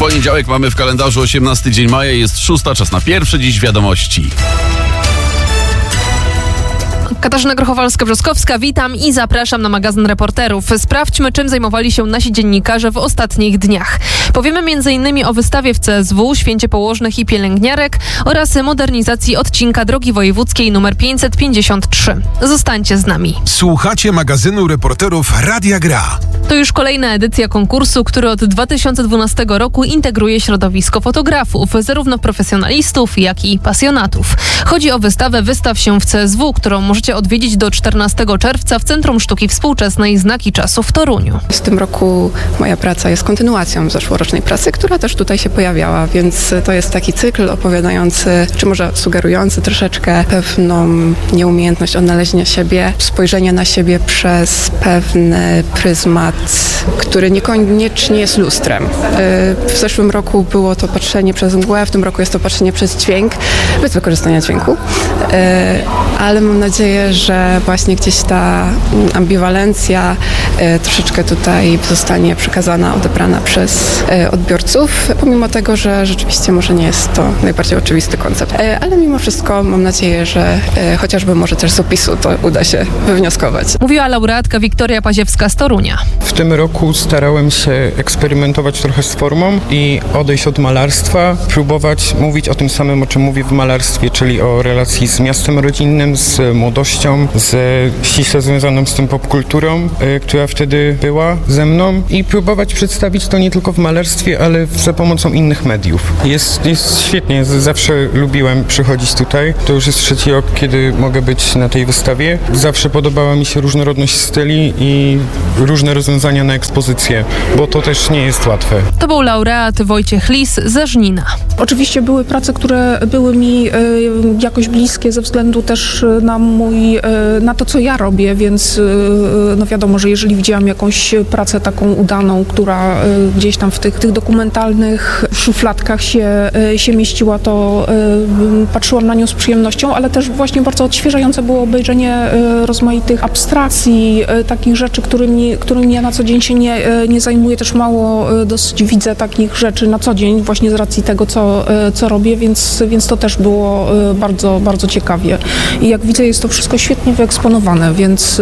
Poniedziałek mamy w kalendarzu 18 dzień maja, jest 6, czas na pierwsze dziś wiadomości. Katarzyna Grochowalska-Brzostkowska, witam i zapraszam na magazyn Reporterów. Sprawdźmy, czym zajmowali się nasi dziennikarze w ostatnich dniach. Powiemy m.in. o wystawie w CSW, Święcie Położnych i Pielęgniarek oraz modernizacji odcinka drogi wojewódzkiej nr 553. Zostańcie z nami. Słuchacie magazynu Reporterów Radia Gra. To już kolejna edycja konkursu, który od 2012 roku integruje środowisko fotografów, zarówno profesjonalistów, jak i pasjonatów. Chodzi o wystawę Wystaw się w CSW, którą możecie odwiedzić do 14 czerwca w Centrum Sztuki Współczesnej Znaki Czasu w Toruniu. W tym roku moja praca jest kontynuacją zeszłorocznej pracy, która też tutaj się pojawiała, więc to jest taki cykl opowiadający, czy może sugerujący troszeczkę pewną nieumiejętność odnalezienia siebie, spojrzenia na siebie przez pewny pryzmat, który niekoniecznie jest lustrem. W zeszłym roku było to patrzenie przez mgłę, w tym roku jest to patrzenie przez dźwięk, bez wykorzystania dźwięku, ale mam nadzieję, że właśnie gdzieś ta ambiwalencja troszeczkę tutaj zostanie przekazana, odebrana przez odbiorców, pomimo tego, że rzeczywiście może nie jest to najbardziej oczywisty koncept. Ale mimo wszystko mam nadzieję, że chociażby może też z opisu to uda się wywnioskować. Mówiła laureatka Wiktoria Paziewska z Torunia. W tym roku starałem się eksperymentować trochę z formą i odejść od malarstwa, próbować mówić o tym samym, o czym mówię w malarstwie, czyli o relacji z miastem rodzinnym, z młodością, z ściśle związaną z tym popkulturą, która wtedy była ze mną i próbować przedstawić to nie tylko w malarstwie, ale za pomocą innych mediów. Jest świetnie, zawsze lubiłem przychodzić tutaj. To już jest 3. rok, kiedy mogę być na tej wystawie. Zawsze podobała mi się różnorodność styli i różne rozwiązania na ekspozycję, bo to też nie jest łatwe. To był laureat Wojciech Lis ze Żnina. Oczywiście były prace, które były mi jakoś bliskie ze względu też na to, co ja robię, więc no wiadomo, że jeżeli widziałam jakąś pracę taką udaną, która gdzieś tam w tych dokumentalnych szufladkach się mieściła, to patrzyłam na nią z przyjemnością, ale też właśnie bardzo odświeżające było obejrzenie rozmaitych abstrakcji, takich rzeczy, którymi ja na co dzień się nie zajmuję, też mało dosyć widzę takich rzeczy na co dzień właśnie z racji tego, co robię, więc to też było bardzo, bardzo ciekawie. I jak widzę, jest to wszystko świetnie wyeksponowane, więc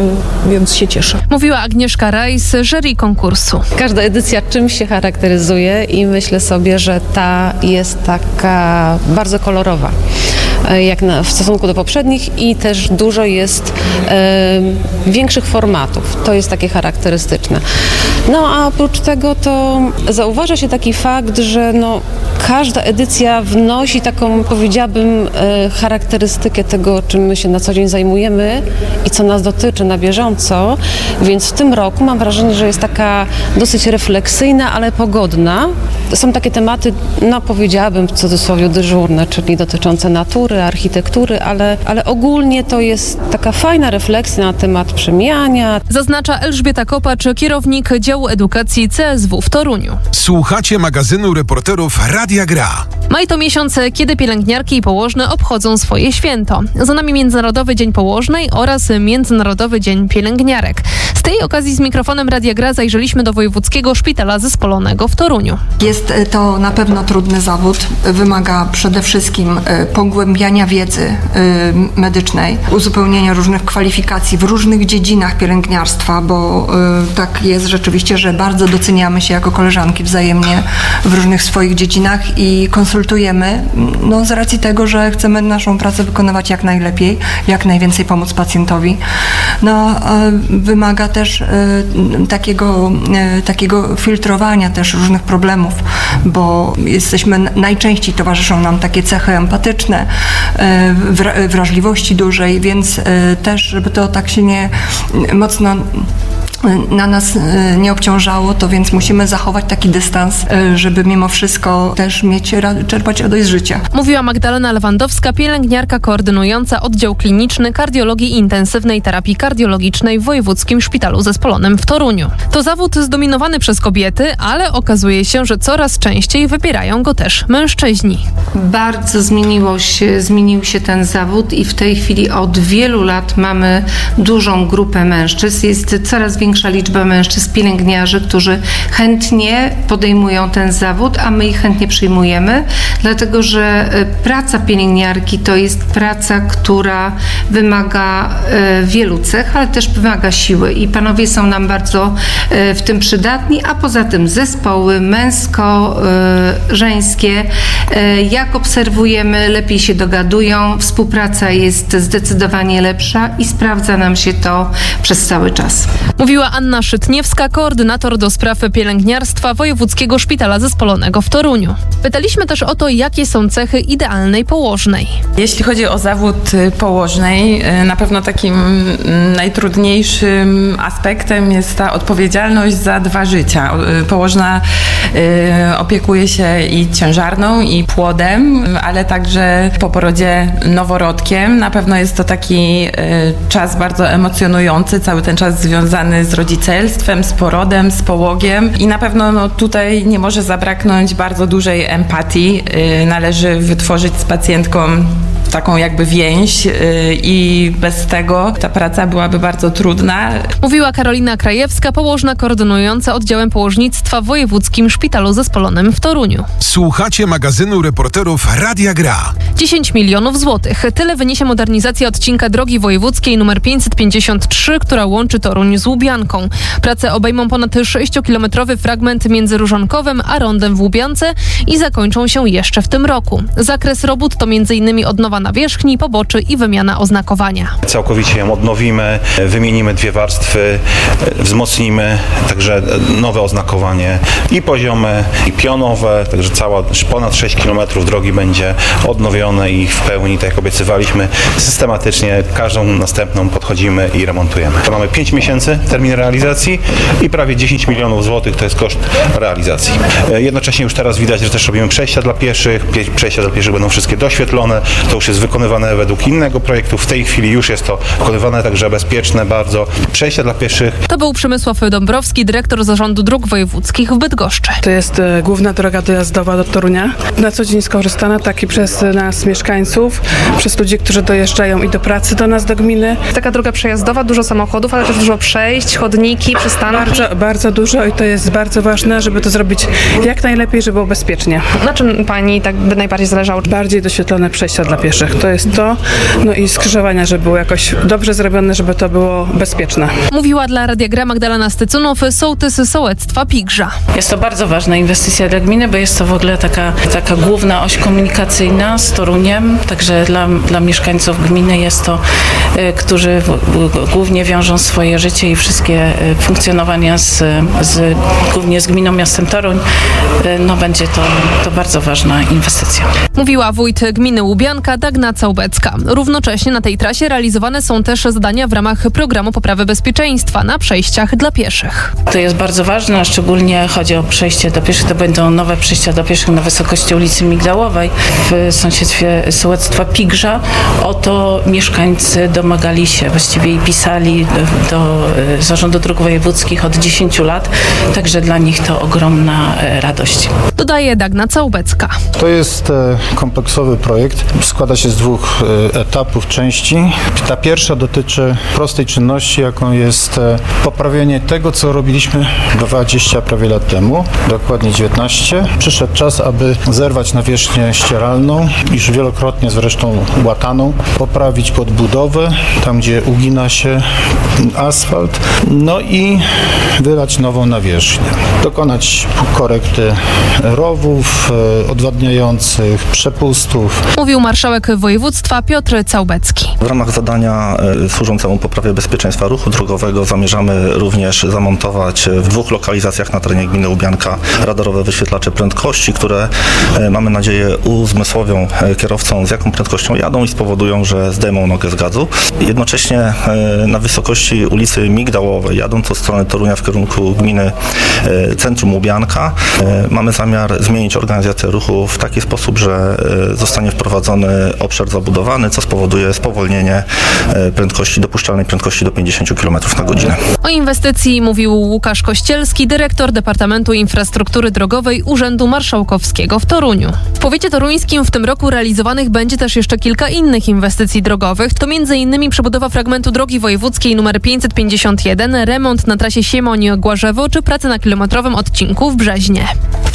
się cieszę. Mówiła Agnieszka Rajs, jury konkursu. Każda edycja czymś się charakteryzuje i myślę sobie, że ta jest taka bardzo kolorowa jak w stosunku do poprzednich i też dużo jest większych formatów. To jest takie charakterystyczne. No a oprócz tego to zauważa się taki fakt, że każda edycja wnosi taką, powiedziałabym, charakterystykę tego, czym my się na co dzień zajmujemy i co nas dotyczy na bieżąco, więc w tym roku mam wrażenie, że jest taka dosyć refleksyjna, ale pogodna. Są takie tematy, powiedziałabym w cudzysłowie dyżurne, czyli dotyczące natury, architektury, ale ogólnie to jest taka fajna refleksja na temat przemijania. Zaznacza Elżbieta Kopacz, kierownik działu edukacji CSW w Toruniu. Słuchacie magazynu Reporterów Radia Gra. Maj to miesiąc, kiedy pielęgniarki i położne obchodzą swoje święto. Za nami Międzynarodowy Dzień Położnej oraz Międzynarodowy Dzień Pielęgniarek. Z tej okazji z mikrofonem Radia Gra zajrzeliśmy do Wojewódzkiego Szpitala Zespolonego w Toruniu. Jest to na pewno trudny zawód. Wymaga przede wszystkim pogłębiania wiedzy medycznej, uzupełnienia różnych kwalifikacji w różnych dziedzinach pielęgniarstwa, bo tak jest rzeczywiście, że bardzo doceniamy się jako koleżanki wzajemnie w różnych swoich dziedzinach i konsultujemy, z racji tego, że chcemy naszą pracę wykonywać jak najlepiej, jak najwięcej pomóc pacjentowi. Wymaga też takiego filtrowania też różnych problemów, bo najczęściej towarzyszą nam takie cechy empatyczne, wrażliwości dużej, więc też, żeby to tak się nie mocno na nas nie obciążało, to więc musimy zachować taki dystans, żeby mimo wszystko też czerpać radość z życia. Mówiła Magdalena Lewandowska, pielęgniarka koordynująca oddział kliniczny kardiologii i intensywnej terapii kardiologicznej w Wojewódzkim Szpitalu Zespolonym w Toruniu. To zawód zdominowany przez kobiety, ale okazuje się, że coraz częściej wybierają go też mężczyźni. Bardzo zmienił się ten zawód i w tej chwili od wielu lat mamy dużą grupę mężczyzn. Jest coraz więcej większa liczba mężczyzn, pielęgniarzy, którzy chętnie podejmują ten zawód, a my ich chętnie przyjmujemy, dlatego że praca pielęgniarki to jest praca, która wymaga wielu cech, ale też wymaga siły i panowie są nam bardzo w tym przydatni, a poza tym zespoły męsko-żeńskie, jak obserwujemy, lepiej się dogadują, współpraca jest zdecydowanie lepsza i sprawdza nam się to przez cały czas. Mówiła Anna Szytniewska, koordynator do spraw pielęgniarstwa Wojewódzkiego Szpitala Zespolonego w Toruniu. Pytaliśmy też o to, jakie są cechy idealnej położnej. Jeśli chodzi o zawód położnej, na pewno takim najtrudniejszym aspektem jest ta odpowiedzialność za 2 życia. Położna opiekuje się i ciężarną, i płodem, ale także po porodzie noworodkiem. Na pewno jest to taki czas bardzo emocjonujący, cały ten czas związany z rodzicielstwem, z porodem, z połogiem i na pewno tutaj nie może zabraknąć bardzo dużej empatii. Należy wytworzyć z pacjentką taką jakby więź i bez tego ta praca byłaby bardzo trudna. Mówiła Karolina Krajewska, położna koordynująca oddziałem położnictwa w Wojewódzkim Szpitalu Zespolonym w Toruniu. Słuchacie magazynu reporterów Radia Gra. 10 milionów złotych. Tyle wyniesie modernizacja odcinka drogi wojewódzkiej nr 553, która łączy Toruń z Łubianką. Prace obejmą ponad 6-kilometrowy fragment między Różankowem a Rondem w Łubiance i zakończą się jeszcze w tym roku. Zakres robót to m.in. odnowa nawierzchni, poboczy i wymiana oznakowania. Całkowicie ją odnowimy, wymienimy 2 warstwy, wzmocnimy, także nowe oznakowanie i poziome, i pionowe, także ponad 6 km drogi będzie odnowione i w pełni, tak jak obiecywaliśmy, systematycznie każdą następną podchodzimy i remontujemy. To mamy 5 miesięcy termin realizacji i prawie 10 milionów złotych to jest koszt realizacji. Jednocześnie już teraz widać, że też robimy przejścia dla pieszych. Przejścia dla pieszych będą wszystkie doświetlone. To już jest wykonywane według innego projektu. W tej chwili już jest to wykonywane, także bezpieczne bardzo. Przejścia dla pieszych. To był Przemysław Dąbrowski, dyrektor Zarządu Dróg Wojewódzkich w Bydgoszczy. To jest główna droga dojazdowa do Torunia. Na co dzień skorzystana tak i przez nas mieszkańców, przez ludzi, którzy dojeżdżają i do pracy do nas, do gminy. Taka droga przejazdowa, dużo samochodów, ale też dużo przejść, chodniki, przystanki. Bardzo dużo i to jest bardzo ważne, żeby to zrobić jak najlepiej, żeby było bezpiecznie. Na czym pani tak by najbardziej zależało? Bardziej doświetlone przejścia dla pieszych. To jest to. No i skrzyżowania, żeby było jakoś dobrze zrobione, żeby to było bezpieczne. Mówiła dla Radia Gra Magdalena Stycunów, sołtys sołectwa Pigrza. Jest to bardzo ważna inwestycja dla gminy, bo jest to w ogóle taka główna oś komunikacyjna z Toruniem, także dla mieszkańców gminy jest to, którzy głównie wiążą swoje życie i wszystkie funkcjonowania głównie z gminą, miastem Toruń, no będzie to bardzo ważna inwestycja. Mówiła wójt gminy Łubianka Dagna Całbecka. Równocześnie na tej trasie realizowane są też zadania w ramach programu poprawy bezpieczeństwa na przejściach dla pieszych. To jest bardzo ważne, a szczególnie chodzi o przejście do pieszych. To będą nowe przejścia do pieszych na wysokości ulicy Migdałowej w sąsiedztwie sołectwa Pigrza. O to mieszkańcy domagali się, właściwie i pisali do Zarządu Dróg Wojewódzkich od 10 lat, także dla nich to ogromna radość. Dodaje Dagna Całbecka. To jest kompleksowy projekt. Składa się z 2 etapów, części. Ta pierwsza dotyczy prostej czynności, jaką jest poprawienie tego, co robiliśmy 20 prawie lat temu, dokładnie 19. Przyszedł czas, aby zerwać nawierzchnię ścieralną, już wielokrotnie zresztą łataną, poprawić podbudowę, tam gdzie ugina się asfalt, no i wylać nową nawierzchnię. Dokonać korekty rowów odwadniających, przepustów. Mówił marszałek województwa Piotr Całbecki. W ramach zadania służącemu poprawie bezpieczeństwa ruchu drogowego zamierzamy również zamontować w 2 lokalizacjach na terenie gminy Łubianka radarowe wyświetlacze prędkości, które mamy nadzieję uzmysłowią kierowcom, z jaką prędkością jadą i spowodują, że zdejmą nogę z gazu. Jednocześnie na wysokości ulicy Migdałowej, jadąc od strony Torunia w kierunku gminy centrum Łubianka, mamy zamiar zmienić organizację ruchu w taki sposób, że zostanie wprowadzony obszar zabudowany, co spowoduje spowolnienie dopuszczalnej prędkości do 50 km na godzinę. O inwestycji mówił Łukasz Kościelski, dyrektor Departamentu Infrastruktury Drogowej Urzędu Marszałkowskiego w Toruniu. W powiecie toruńskim w tym roku realizowanych będzie też jeszcze kilka innych inwestycji drogowych. To m.in. przebudowa fragmentu drogi wojewódzkiej nr 551, remont na trasie Siemoń-Głarzewo czy prace na kilometrowym odcinku w Brzeźnie.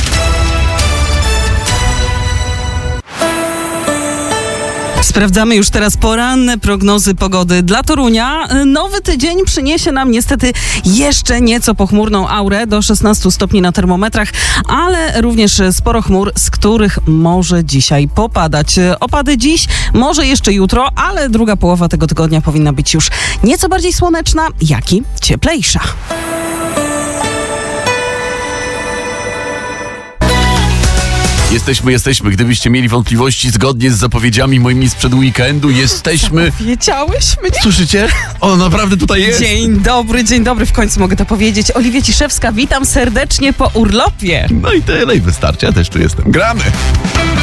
Sprawdzamy już teraz poranne prognozy pogody dla Torunia. Nowy tydzień przyniesie nam niestety jeszcze nieco pochmurną aurę, do 16 stopni na termometrach, ale również sporo chmur, z których może dzisiaj popadać. Opady dziś, może jeszcze jutro, ale druga połowa tego tygodnia powinna być już nieco bardziej słoneczna, jak i cieplejsza. Jesteśmy. Gdybyście mieli wątpliwości, zgodnie z zapowiedziami moimi sprzed weekendu, jesteśmy... Zapowiedziałyśmy. Słyszycie? Ona naprawdę tutaj jest. Dzień dobry, w końcu mogę to powiedzieć. Oliwia Ciszewska, witam serdecznie po urlopie. No i tyle, i wystarczy, ja też tu jestem. Gramy!